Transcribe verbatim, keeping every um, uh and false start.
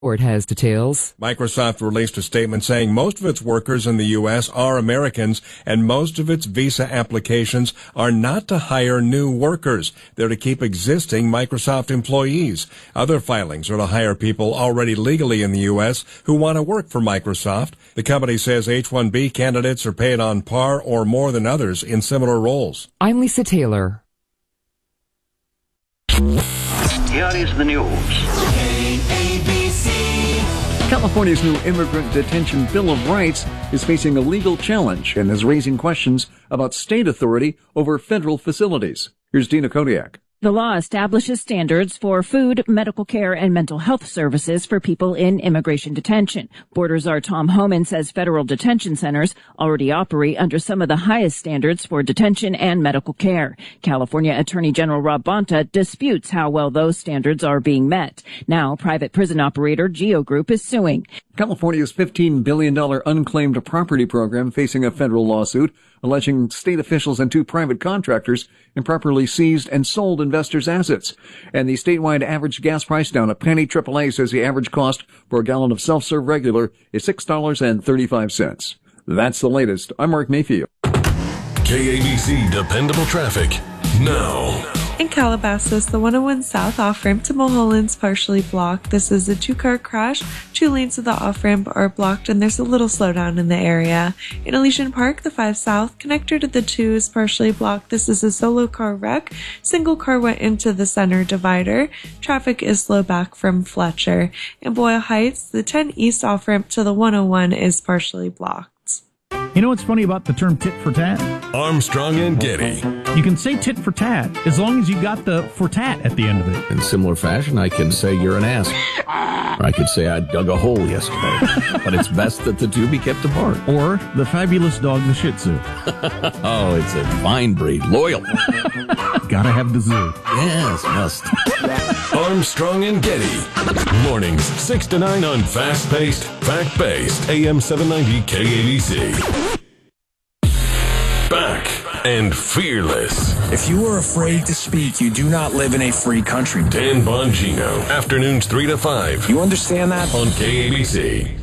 Or it has details. Microsoft released a statement saying most of its workers in the U S are Americans, and most of its visa applications are not to hire new workers. They're to keep existing Microsoft employees. Other filings are to hire people already legally in the U S who want to work for Microsoft. The company says H one B candidates are paid on par or more than others in similar roles. I'm Lisa Taylor. Here is the news. California's new Immigrant Detention Bill of Rights is facing a legal challenge and is raising questions about state authority over federal facilities. Here's Dina Kodiak. The law establishes standards for food, medical care, and mental health services for people in immigration detention. Border Czar Tom Homan says federal detention centers already operate under some of the highest standards for detention and medical care. California Attorney General Rob Bonta disputes how well those standards are being met. Now, private prison operator Geo Group is suing. California's fifteen billion dollars unclaimed property program facing a federal lawsuit alleging state officials and two private contractors improperly seized and sold investors' assets. And the statewide average gas price down a penny. triple A says the average cost for a gallon of self-serve regular is six dollars and thirty-five cents. That's the latest. I'm Mark Mayfield. K A B C Dependable Traffic now. In Calabasas, the one oh one South off-ramp to Mulholland's partially blocked. This is a two-car crash. Two lanes of the off-ramp are blocked, and there's a little slowdown in the area. In Elysian Park, the five South connector to the two is partially blocked. This is a solo car wreck. Single car went into the center divider. Traffic is slow back from Fletcher. In Boyle Heights, the ten East off-ramp to the one oh one is partially blocked. You know what's funny about the term tit for tat? Armstrong and Getty. You can say tit for tat as long as you got the for tat at the end of it. In similar fashion, I can say you're an ass. Or I could say I dug a hole yesterday. But it's best that the two be kept apart. Or the fabulous dog, the Shih Tzu. Oh, it's a fine breed. Loyal. Gotta have the zoo. Yes, must. Armstrong and Getty. Mornings six to nine on fast-paced, fact-based A M seven ninety K A B C. Back and fearless. If you are afraid to speak, you do not live in a free country. Dan Bongino. Afternoons three to five. You understand that? On K A B C.